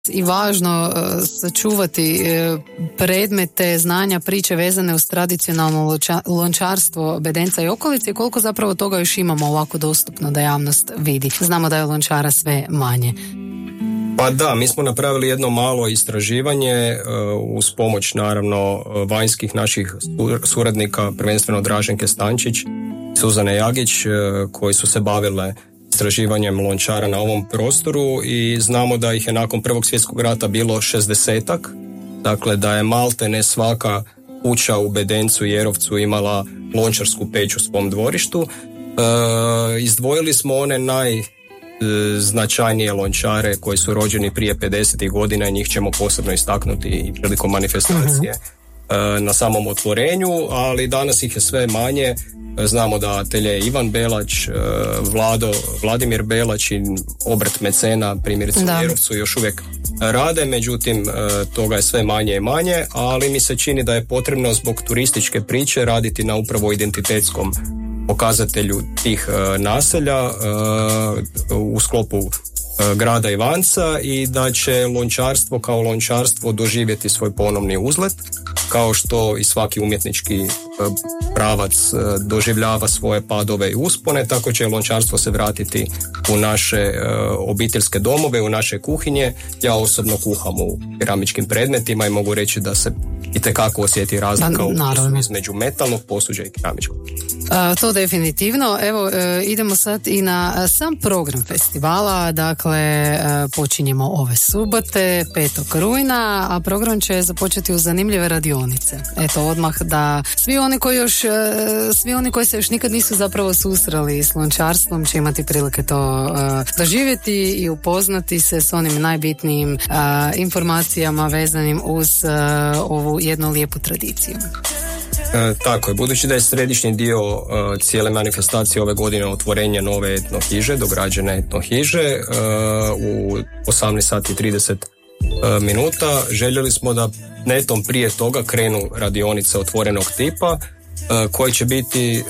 i važno sačuvati predmete, znanja, priče vezane uz tradicionalno lončarstvo Bedenca i okolice i koliko zapravo toga još imamo ovako dostupno da javnost vidi. Znamo da je lončara sve manje. Pa da, mi smo napravili jedno malo istraživanje uz pomoć naravno vanjskih naših suradnika, prvenstveno Draženke Stančić, Suzane Jagić, koji su se bavile istraživanjem lončara na ovom prostoru i znamo da ih je nakon Prvog svjetskog rata bilo 60-ak, dakle da je maltene svaka kuća u Bedencu i Jerovcu imala lončarsku peć u svom dvorištu. Izdvojili smo one najznačajnije lončare koji su rođeni prije 50 godina i njih ćemo posebno istaknuti i prilikom manifestacije na samom otvorenju, ali danas ih je sve manje. Znamo da atelje Ivan Belač, Vladimir Belač i obrt mecena primjerice u Jerovcu još uvijek rade, međutim toga je sve manje i manje, ali mi se čini da je potrebno zbog turističke priče raditi na upravo identitetskom pokazatelju tih naselja u sklopu grada Ivanca i da će lončarstvo kao lončarstvo doživjeti svoj ponovni uzlet, kao što i svaki umjetnički pravac doživljava svoje padove i uspone, tako će lončarstvo se vratiti u naše obiteljske domove, u naše kuhinje. Ja osobno kuham u keramičkim predmetima i mogu reći da se itekako osjeti razlika između metalnog posuđa i keramičkog. To definitivno. Evo, idemo sad i na sam program festivala. Dakle, počinjemo ove subote, 5. rujna, a program će započeti uz zanimljive radionice. Eto, odmah da svi oni koji se još nikad nisu zapravo susreli s lončarstvom će imati prilike to doživjeti i upoznati se s onim najbitnijim informacijama vezanim uz ovu jednu lijepu tradiciju. Tako je, budući da je središnji dio cijele manifestacije ove godine otvorenje nove etnohiže, dograđene etnohiže u 18:30 minuta, željeli smo da netom prije toga krenu radionice otvorenog tipa koje će biti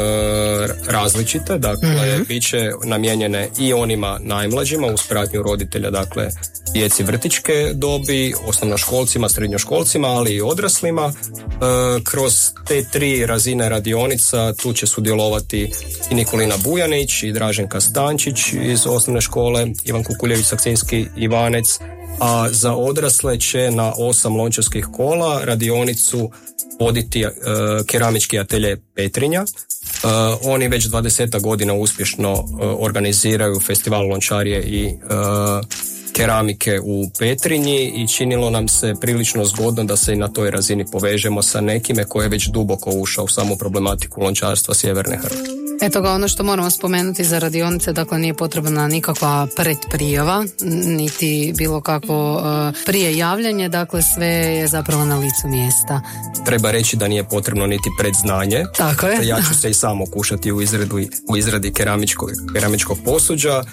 različite, dakle bit će namijenjene i onima najmlađima uz pratnju roditelja, dakle djeci vrtićke dobi, osnovnoškolcima, srednjoškolcima, ali i odraslima. Kroz te 3 razine radionica tu će sudjelovati i Nikolina Bujanić i Draženka Stančić iz osnovne škole Ivan Kukuljević Sakcinski Ivanec, a za odrasle će na 8 lončarskih kola radionicu voditi keramički atelje Petrinja. Oni već 20 godina uspješno organiziraju festival lončarije i keramike u Petrinji i činilo nam se prilično zgodno da se i na toj razini povežemo sa nekime koje je već duboko ušao u samu problematiku lončarstva sjeverne Hrvatske. Eto ga, ono što moramo spomenuti za radionice, dakle nije potrebna nikakva predprijava, niti bilo kakvo prije javljanje, dakle sve je zapravo na licu mjesta. Treba reći da nije potrebno niti predznanje. Tako je. Ja ću se i samo kušati u izradi keramičkog posuđa,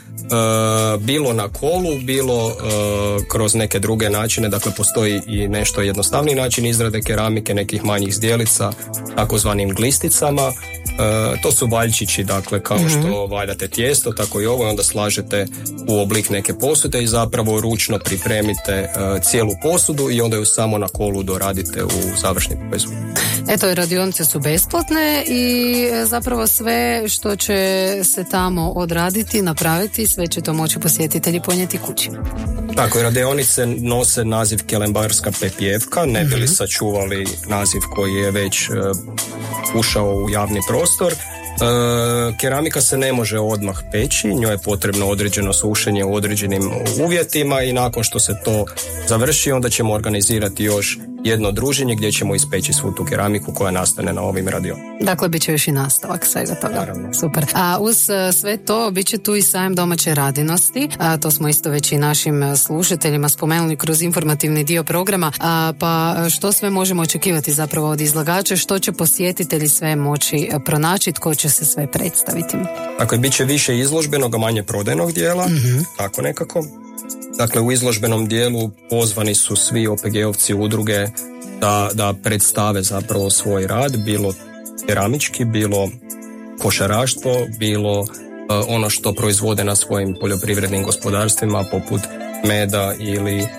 bilo na kolu, bilo kroz neke druge načine, dakle postoji i nešto jednostavniji način izrade keramike, nekih manjih zdjelica, takozvanim glisticama. To su valjčići, dakle kao što valjate tijesto, tako i ovo, i onda slažete u oblik neke posude i zapravo ručno pripremite cijelu posudu i onda ju samo na kolu doradite u završni proizvod. Eto, radionice su besplatne i zapravo sve što će se tamo odraditi, napraviti, sve će to moći posjetitelji ponijeti kući. Tako, radionice nose naziv Kelembarska pepijevka, ne bi li sačuvali naziv koji je već ušao u javni prostor. Keramika se ne može odmah peći, njoj je potrebno određeno sušenje u određenim uvjetima i nakon što se to završi onda ćemo organizirati još jedno druženje gdje ćemo ispeći svu tu keramiku koja nastane na ovim radionicama. Dakle, bit će još i nastavak svega toga. Naravno. Super. A uz sve to bit će tu i sajam domaće radinosti, to smo isto već i našim slušateljima spomenuli kroz informativni dio programa, pa što sve možemo očekivati zapravo od izlagača, što će posjetitelji sve moći pronaći, tko će se sve predstaviti? Dakle, bit će više izložbenog, a manje prodajnog dijela, tako nekako. Dakle, u izložbenom dijelu pozvani su svi OPG-ovci, udruge da predstave zapravo svoj rad, bilo keramički, bilo košaraštvo, bilo ono što proizvode na svojim poljoprivrednim gospodarstvima poput meda ili